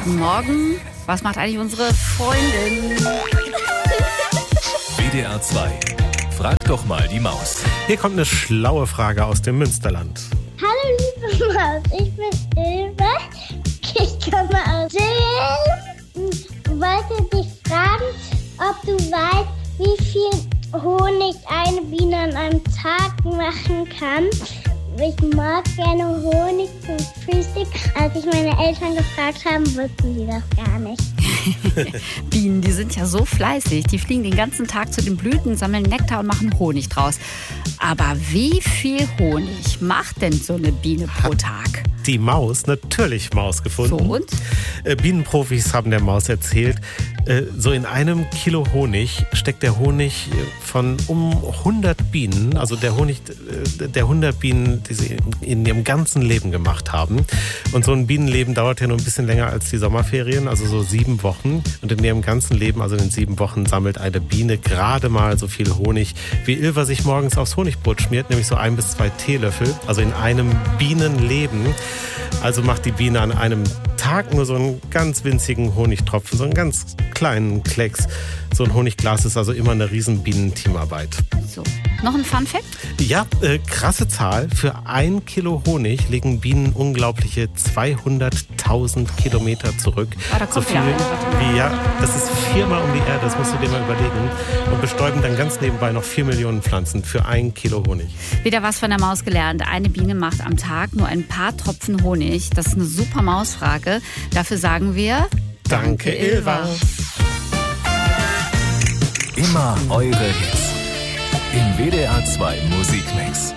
Guten Morgen. Was macht eigentlich unsere Freundin? WDR 2. Frag doch mal die Maus. Hier kommt eine schlaue Frage aus dem Münsterland. Hallo liebe Maus, ich bin Ilva. Ich komme aus Dill. Ich wollte dich fragen, ob du weißt, wie viel Honig eine Biene an einem Tag machen kann. Ich mag gerne Honig zum Frühstück. Als ich meine Eltern gefragt habe, wussten sie das gar nicht. Bienen, die sind ja so fleißig. Die fliegen den ganzen Tag zu den Blüten, sammeln Nektar und machen Honig draus. Aber wie viel Honig macht denn so eine Biene pro Tag? Die Maus, natürlich Maus gefunden. So und? Bienenprofis haben der Maus erzählt, so in einem Kilo Honig steckt der Honig von 100 Bienen, also der Honig der 100 Bienen, die sie in ihrem ganzen Leben gemacht haben. Und so ein Bienenleben dauert ja nur ein bisschen länger als die Sommerferien, also so 7 Wochen. Und in ihrem ganzen Leben, also in 7 Wochen, sammelt eine Biene gerade mal so viel Honig, wie Ilva sich morgens aufs Honigbrot schmiert, nämlich so 1 bis 2 Teelöffel, also in einem Bienenleben. Also macht die Biene an einem Tag nur so einen ganz winzigen Honigtropfen, so einen ganz kleinen Klecks. So ein Honigglas ist also immer eine riesen Bienenteamarbeit. So. Noch ein Funfact? Ja, krasse Zahl. Für 1 Kilo Honig legen Bienen unglaubliche 200.000 Kilometer zurück. Oh, da kommt so viel wie, ja, das ist 4-mal um die Erde, das musst du dir mal überlegen. Und bestäuben dann ganz nebenbei noch 4 Millionen Pflanzen für 1 Kilo Honig. Wieder was von der Maus gelernt. Eine Biene macht am Tag nur ein paar Tropfen Honig. Das ist eine super Mausfrage. Dafür sagen wir... Danke, Ilva. Immer eure Hits. Im WDR 2 Musikmix.